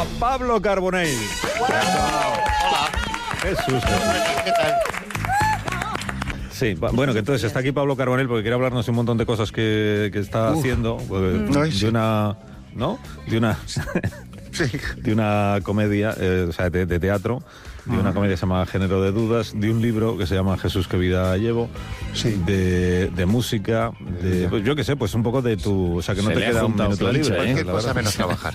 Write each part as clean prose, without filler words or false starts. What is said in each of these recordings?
Pablo Carbonell. Hola. Jesús. ¿Qué tal? Sí, bueno, que entonces está aquí Pablo Carbonell porque quiere hablarnos de un montón de cosas que está haciendo. De una... ¿No? De una... de una comedia, o sea, de teatro, de una comedia que se llama Género de Dudas, de un libro que se llama Jesús, qué vida llevo, de música, pues yo qué sé, pues un poco de tu... O sea, que no te queda un minuto libre. Cualquier cosa menos trabajar.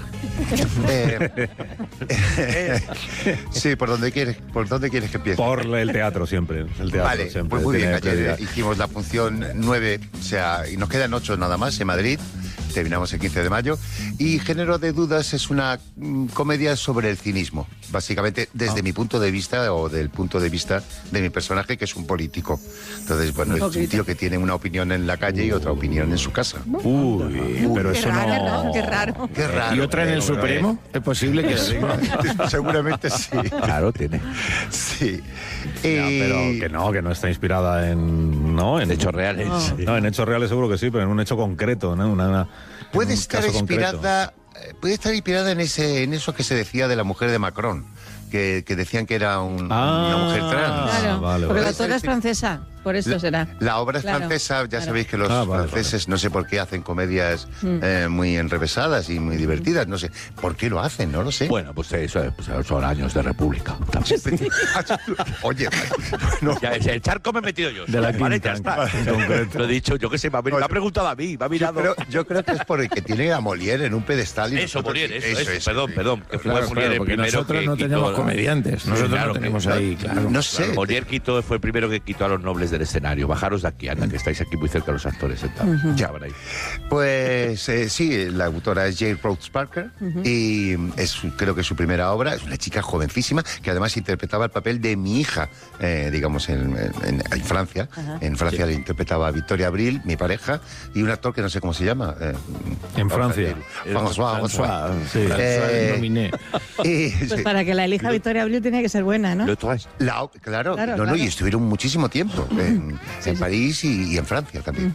Sí, ¿por dónde quieres que empiece? Por el teatro siempre. El teatro Vale, siempre pues muy bien, tiene prioridad. ayer hicimos la función 9, o sea, y nos quedan 8 nada más en Madrid. Terminamos el 15 de mayo. Y Género de Dudas es una comedia sobre el cinismo. Básicamente, desde mi punto de vista, o del punto de vista de mi personaje, que es un político. Entonces, bueno, es un tío que tiene una opinión en la calle y otra opinión en su casa. Pero eso no... Qué raro. Qué raro. ¿Y otra en el Supremo? ¿Es posible que Seguramente sí. Claro, tiene. Sí. Pero que no está inspirada en... ¿no? En hechos reales. No, en hechos reales seguro que sí, pero en un hecho concreto, ¿no? Puede estar inspirada en eso que se decía de la mujer de Macron, que decían que era una mujer trans. Claro, vale, porque vale. la autora es francesa, por eso será. La obra es francesa, ya sabéis que los franceses no sé por qué hacen comedias muy enrevesadas y muy divertidas, no sé por qué lo hacen, no lo sé. Bueno, pues eso son años de república. Oye, no. Ya, el charco me he metido yo. De la Vale, quinta, ya está. en concreto. Lo he dicho, yo qué sé, me ha preguntado a mí, me ha mirado. Yo creo que es porque tiene a Molière en un pedestal. Y Eso, nosotros- Molière, eso, es. perdón, que fue Molière el porque primero nosotros que no quitó... tenemos comediantes, nosotros claro no que tenemos no. ahí, claro. No sé. Molière fue el primero que quitó a los nobles del escenario. Bajaros de aquí, anda, que estáis aquí muy cerca de los actores sentados. Ya van ahí. Pues sí, la autora es Jane Rhodes Parker y creo que es su primera obra. Es una chica jovencísima que además interpretaba el papel de mi hija, digamos, en Francia. En Francia le interpretaba a Victoria Abril, mi pareja, y un actor que no sé cómo se llama. En Francia. François. Sí. Nominé. Pues para que la elija Victoria Abril tiene que ser buena, ¿no? Claro, Claro. y estuvieron muchísimo tiempo en París y en Francia también.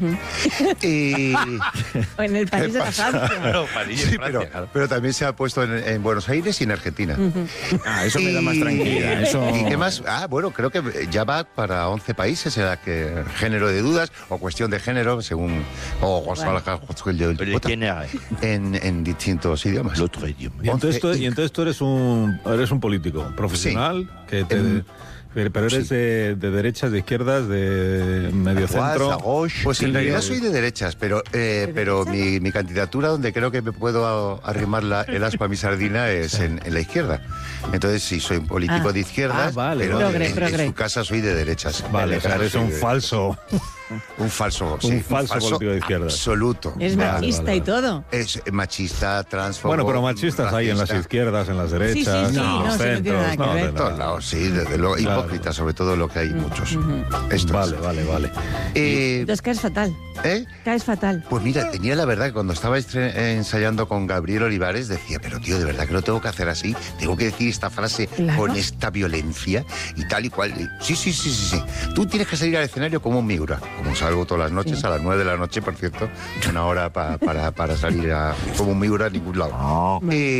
O en el país de la Francia. Claro, París, Sí, Francia, claro. pero también se ha puesto en Buenos Aires y en Argentina. Eso me da más tranquilidad. Eso... ¿Y qué más? Bueno, creo que ya va para 11 países, será que Género de Dudas o Cuestión de Género, según... Pero ¿quién era? En distintos idiomas. El otro idioma. Y entonces tú eres un político profesional que te... Pero eres de derechas, de izquierdas, de medio centro. Pues en realidad soy de derechas, pero mi candidatura donde creo que me puedo arrimar el aspa a mi sardina es en la izquierda. Entonces sí, soy un político de izquierdas, vale, pero vale. en Progre. su casa soy de derechas. Vale, o sea, eres un falso. Un falso político de izquierdas. Absoluto. Es machista y todo. Es machista, transfobo. Bueno, pero machistas hay en las izquierdas, en las derechas, Sí, en no, los sí, no tiene centros. nada que ver. En todos lados, sí, desde luego. Claro. Hipócritas, sobre todo lo que hay muchos. Esto Vale. Entonces caes fatal. Caes fatal. Pues mira, tenía la verdad que cuando estaba ensayando con Gabriel Olivares decía, pero tío, de verdad que lo tengo que hacer así, tengo que decir esta frase Claro. con esta violencia y tal y cual. Sí. Tú tienes que salir al escenario como un Miura, como salgo todas las noches, a las 9 de la noche, por cierto, una hora para salir como un Miura a ningún lado.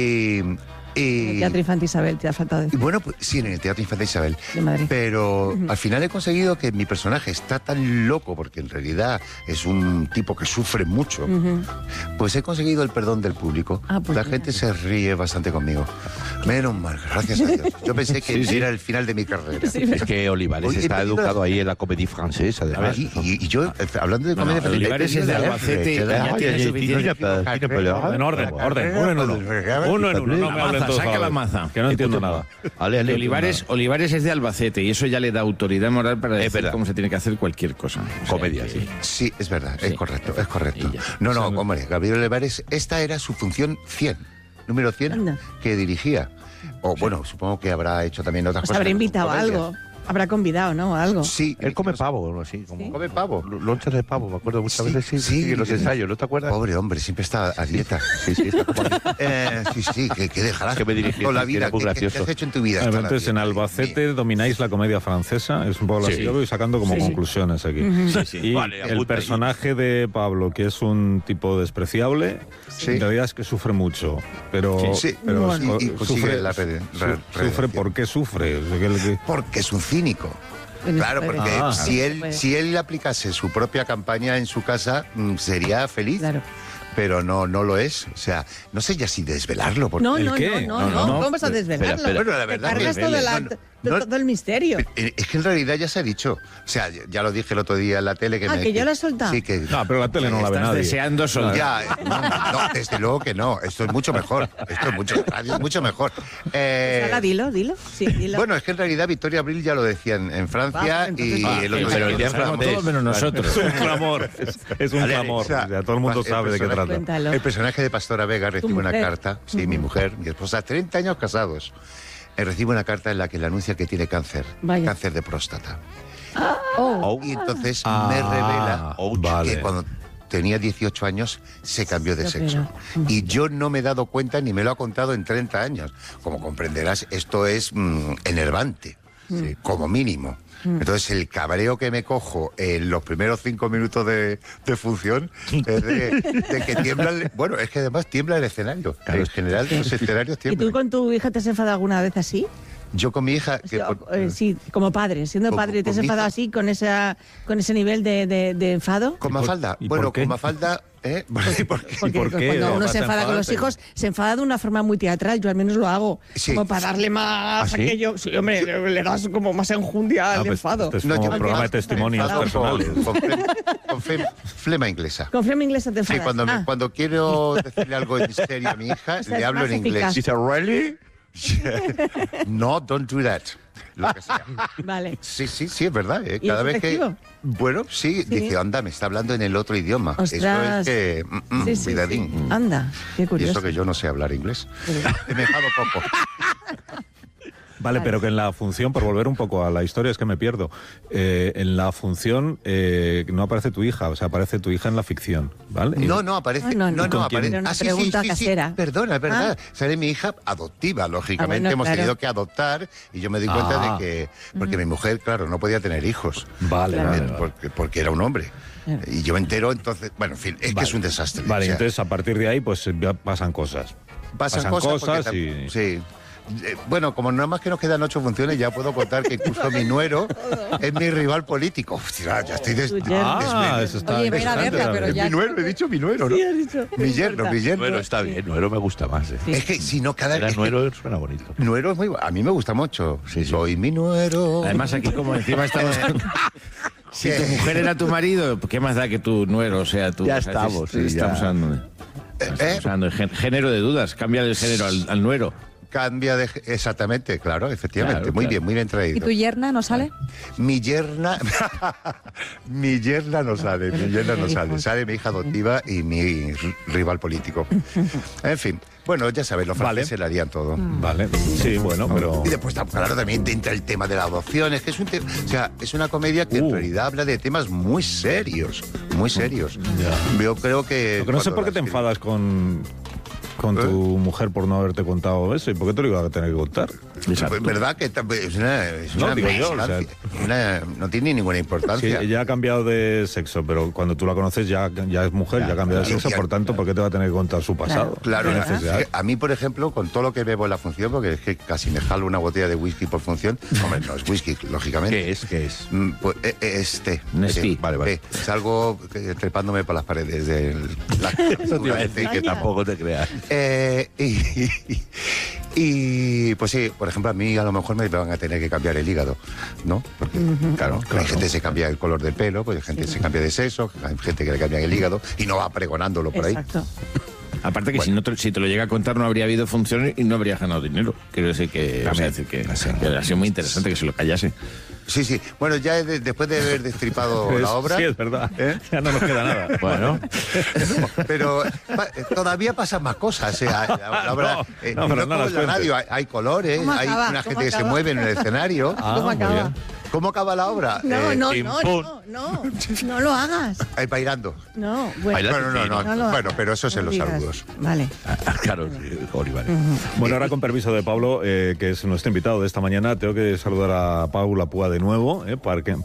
El Teatro Infante Isabel, te ha faltado decir. Y bueno, pues sí, en el Teatro Infante Isabel. De Madrid. Pero al final he conseguido que mi personaje está tan loco, porque en realidad es un tipo que sufre mucho, pues he conseguido el perdón del público. Pues la mira. gente se ríe bastante conmigo. Menos mal, gracias a Dios. Yo pensé que era el final de mi carrera. Es que Olivares Oye, está he pedido- educado ahí en la comédie francesa, además. Y yo, hablando de comedia... Olivares es de Albacete y ya tiene suficiente. En orden. Uno en uno. No me hablen todos a Saca la vez, maza. que no entiendo nada. Olivares es de Albacete y eso ya le da autoridad moral para decir verdad. cómo se tiene que hacer cualquier cosa. O sea, Comedia, que- sí. Sí, es verdad, Sí, es correcto. y ya. No, hombre, Gabriel Olivares, esta era su función 100, número 100, Anda. que dirigía. O bueno, supongo que habrá hecho también otras Os cosas. habrá que no son invitado a comedias. algo. Habrá convidado, ¿no? O algo. Sí. Él come pavo, ¿no? Así, como, ¿Sí? ¿Come pavo? Lonchas de pavo, me acuerdo muchas Sí, veces. sí, en los ensayos, ¿no te acuerdas? Pobre hombre, siempre está a dieta. Sí, está como Sí, que dejarás Que me dirigiste, toda la que vida. era muy ¿Qué gracioso. has hecho en tu vida? Bueno, Toda la entonces, vida. en Albacete domináis la comedia francesa, es un poco así, Sí. yo voy sacando como conclusiones aquí. Y Vale, el apunta personaje de Pablo, que es un tipo despreciable, Sí. en realidad es que sufre mucho, pero, Sí, pero bueno. Y consigue la sufre, redención. ¿por qué sufre? O sea, Porque es un cínico. En Claro, España. porque Ah. si él aplicase su propia campaña en su casa, sería feliz. Claro. Pero no lo es. O sea, no sé ya si desvelarlo. Porque No, ¿El no, qué? no, ¿cómo vas a desvelarlo? Espera, Bueno, la verdad Te cargas que- todo el misterio. Es que en realidad ya se ha dicho. O sea, ya lo dije el otro día en la tele que Que ya lo has soltado. Sí, que... No, pero la tele no la ve Estás nadie. deseando soltar. Ya, no, desde luego que no. Esto es mucho mejor. Radio es mucho mejor. Ahora dilo. Sí, dilo. Bueno, es que en realidad Victoria Abril ya lo decía en Francia Ah, entonces y no. el otro pero día el día lo sabemos francés. Todos menos nosotros. Es un clamor, es un clamor. O sea, O sea, todo el mundo el sabe de qué personaje- trata. Cuéntalo. El personaje de Pastora Vega recibe una mujer. carta, sí, mi mujer, mi esposa, 30 años casados. Recibe una carta en la que le anuncia que tiene cáncer, Vaya. cáncer de próstata. Oh, Y entonces Ah, me revela vale. que cuando tenía 18 años se cambió de Ya, sexo. pero- Y yo no me he dado cuenta ni me lo ha contado en 30 años. Como comprenderás, esto es enervante, como mínimo. Entonces el cabreo que me cojo en los primeros 5 minutos de función es de que tiembla, bueno, es que además tiembla el escenario. En general los escenarios ¿y tiemblan. tú con tu hija te has enfadado alguna vez así? Yo con mi hija... que Sí, como padre, siendo ¿Con- padre, ¿te has con mi enfadado hija? así con ese nivel de enfado? ¿Con Mafalda? y Bueno, por qué? con Mafalda... ¿Por qué? Porque por qué? cuando ¿No uno vas se a enfada con los enfadarte? hijos, se enfada de una forma muy teatral. Yo al menos lo hago. Sí. Como para darle más ¿Ah, sí? aquello. Sí, hombre, le das como más enjundia al Ah, pues, enfado. este es No, como yo un me programa de enfado testimonios con- personales. con flema inglesa. Con flema inglesa te Sí, enfadas. cuando quiero decirle algo en serio a mi hija, O sea, le es hablo más en inglés. eficaz. Dice, ¿really? No, don't do that. Lo que sea. Vale. Sí, es verdad. ¿Y Cada es vez que. efectivo? Bueno, sí, dice, anda, me está hablando en el otro idioma. Eso Ostras. es que. Sí, sí, cuidadín. sí. Anda, qué Y curioso. eso que yo no sé hablar inglés. Me he enfado poco. Vale, pero que en la función, por volver un poco a la historia, es que me pierdo. En la función no aparece tu hija, o sea, aparece tu hija en la ficción, ¿vale? No, aparece. No, no, ¿con quién? aparece. Era una Sí, pregunta casera. Perdona, es verdad. Sale mi hija adoptiva, lógicamente. bueno, Hemos claro. tenido que adoptar y yo me di cuenta Ah. de que. Porque mi mujer, claro, no podía tener hijos. Vale, Claro. vale, vale. Porque era un hombre. Claro. Y yo me entero, entonces. Bueno, en fin, es que es un desastre. Vale, O sea, entonces a partir de ahí pues ya pasan cosas. pasan cosas porque y... Sí. Bueno, como nada más que nos quedan 8 funciones, ya puedo contar que incluso mi nuero es mi rival político. Hostia, ya estoy Tu yerno. Ah, eso está Oye, ven a interesante verla, pero también. ya- mi nuero, he dicho mi nuero, ¿no? Sí, has dicho. Mi yerno, mi yerno. Nuero está bien, Nuero me gusta más. Sí. Es que si no, cada Era vez. Nuero suena bonito. Nuero es muy. A mí me gusta mucho. Soy mi nuero. Además, aquí como encima estamos... Si tu mujer era tu marido, ¿qué más da que tu nuero sea tu... Ya o sea, estamos, sí, estamos ya. hablando estamos hablando de género de dudas. Cambia el género al nuero. Cambia de. Exactamente, claro, efectivamente. Claro, muy claro. bien, muy bien ¿Y traído. tu yerna no sale? Mi yerna. Mi yerna no sale, mi yerna no sale. Sale mi hija adoptiva y mi rival político. En fin, bueno, ya sabes, los franceses le harían todo. Vale, sí, bueno, pero... Y después, claro, también entra el tema de la adopción. Es que es un o sea, es una comedia que en realidad habla de temas muy serios. Muy serios. Yo creo que. Lo que no sé cuando por qué la te escribí- enfadas con tu mujer por no haberte contado eso y por qué te lo iba a tener que contar. Pues, ¿verdad? Que es una No, digo yo, o sea- no tiene ninguna Sí, importancia. ella ha cambiado de sexo, pero cuando tú la conoces ya es mujer, ya ha cambiado de claro. sexo, por tanto, ¿por qué te va a tener que contar su pasado? Claro, ¿Qué es necesidad? que a mí, por ejemplo, con todo lo que bebo en la función, porque es que casi me jalo una botella de whisky por función. Hombre, no es whisky, lógicamente. ¿Qué es? ¿Qué es? Pues, es té. Nestea. Vale, vale. Salgo trepándome por las paredes de la... Eso te iba a decir que tampoco te creas. Y pues sí, por ejemplo, a mí a lo mejor me van a tener que cambiar el hígado, ¿no? Porque, claro, hay gente que se cambia el color del pelo, pues hay gente que se cambia de sexo, hay gente que le cambia el hígado y no va pregonándolo por ahí. Exacto. Aparte que si te lo llega a contar no habría habido funciones y no habría ganado dinero. Quiero decir que, o sea, decir que ha sido muy interesante que se lo callase. Sí. Bueno, ya después de haber destripado la obra... Sí, es verdad. ¿Eh? Ya no nos queda nada. Bueno, Pero todavía pasan más cosas. La obra, No, pero no no como las en la radio, cuentes. hay colores, ¿Cómo hay acaba? una ¿Cómo gente que se acaba? mueve en el escenario. Ah, ¿Cómo muy acaba? bien. ¿Cómo acaba la obra? No lo hagas. Bailando. No, bueno. No, bueno, pero eso es en los saludos. Vale. Claro, sí, vale. Bueno, ahora con permiso de Pablo, que es nuestro invitado de esta mañana, tengo que saludar a Paula Púa de nuevo, para que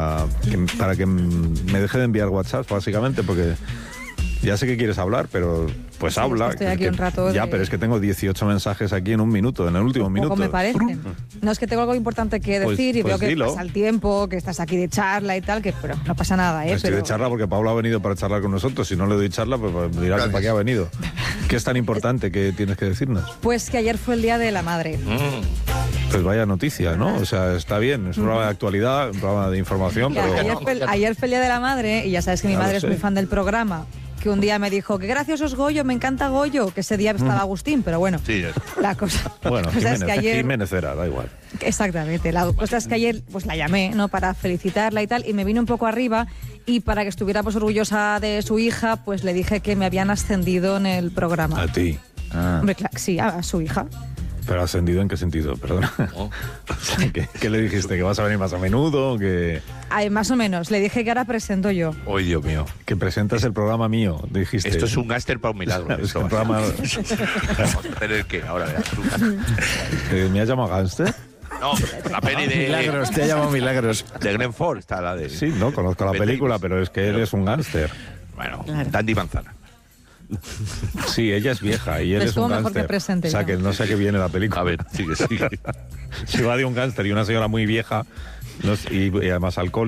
me deje de enviar WhatsApp, básicamente, porque ya sé que quieres hablar, pero pues habla. Estoy aquí un rato. Ya, pero es que tengo 18 mensajes aquí en un minuto, en el último minuto. Me parece. No, es que tengo algo importante que decir y veo que pasa el tiempo, que estás aquí de charla y tal, pero no pasa nada, Estoy de charla porque Pablo ha venido para charlar con nosotros. Si no le doy charla, pues dirá que para qué ha venido. ¿Qué es tan importante que tienes que decirnos? Pues que ayer fue el Día de la Madre. Pues vaya noticia, ¿no? O sea, está bien, es un programa de actualidad, un programa de información, pero... Ayer fue el Día de la Madre y ya sabes que mi madre es muy fan del programa. Que un día me dijo, qué gracioso es Goyo, me encanta Goyo, que ese día estaba Agustín, pero bueno, la cosa, bueno, es que ayer... Jiménez era, da igual. Exactamente, la cosa es que ayer pues la llamé, ¿no?, para felicitarla y tal, y me vino un poco arriba, y para que estuviera pues orgullosa de su hija, pues le dije que me habían ascendido en el programa. ¿A ti? Hombre, sí, a su hija. ¿Pero ascendido en qué sentido? Perdona. Oh. ¿Qué le dijiste? ¿Que vas a venir más a menudo? ¿Que... Ay, más o menos. Le dije que ahora presento yo. ¡Ay, Dios mío! Que presentas el programa mío, dijiste. Esto es un gángster para un milagro. Es un programa... Vamos a hacer el qué ahora. ¿Me has llamado gángster? No, la peli de... Milagros, te ha llamado Milagros. De Glenn Ford está la de... Sí, no, conozco la película, pero es que él es un gángster. Bueno, Dandy Manzana. Sí, ella es vieja y él es un gángster. O sea, que no sé a qué viene la película. A ver, sigue. Si va de un gángster y una señora muy vieja y además alcohólica.